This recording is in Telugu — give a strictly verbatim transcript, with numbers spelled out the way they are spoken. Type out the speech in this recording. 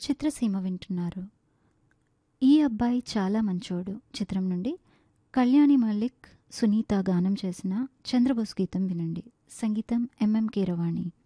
చిత్రసీమ వింటున్నారు. ఈ అబ్బాయి చాలా మంచోడు చిత్రం నుండి కళ్యాణి మల్లిక్, సునీత గానం చేసిన చంద్రబోస్ గీతం వినండి. సంగీతం ఎంఎం కీరవాణి.